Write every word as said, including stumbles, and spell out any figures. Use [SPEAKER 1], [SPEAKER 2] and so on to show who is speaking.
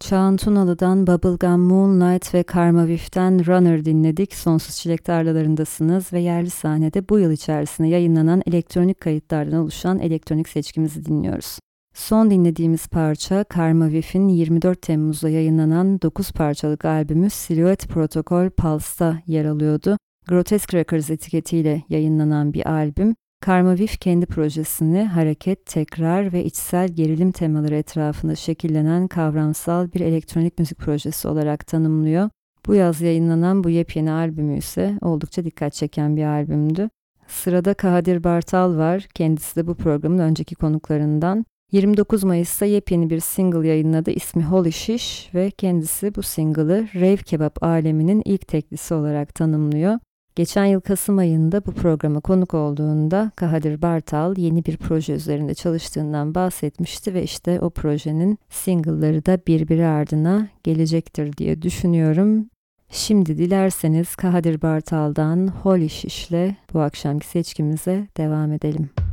[SPEAKER 1] Çağan Tunalı'dan Bubblegum Moonlight ve Karma Wif'ten Runner dinledik. Sonsuz Çilek tarlalarındasınız ve yerli sahnede bu yıl içerisinde yayınlanan elektronik kayıtlardan oluşan elektronik seçkimizi dinliyoruz. Son dinlediğimiz parça Karma Wif'in yirmi dört Temmuz'da yayınlanan dokuz parçalık albümü Silhouette Protocol Pulse'da yer alıyordu. Grotesque Records etiketiyle yayınlanan bir albüm. Karma Wif kendi projesini hareket, tekrar ve içsel gerilim temaları etrafında şekillenen kavramsal bir elektronik müzik projesi olarak tanımlıyor. Bu yaz yayınlanan bu yepyeni albümü ise oldukça dikkat çeken bir albümdü. Sırada Kadir Bartal var. Kendisi de bu programın önceki konuklarından. yirmi dokuz Mayıs'ta yepyeni bir single yayınladı. İsmi Holy Shish ve kendisi bu single'ı rave kebap aleminin ilk teklisi olarak tanımlıyor. Geçen yıl Kasım ayında bu programa konuk olduğunda Kadir Bartal yeni bir proje üzerinde çalıştığından bahsetmişti ve işte o projenin single'ları da birbiri ardına gelecektir diye düşünüyorum. Şimdi dilerseniz Kadir Bartal'dan Holy Shish'le bu akşamki seçkimize devam edelim.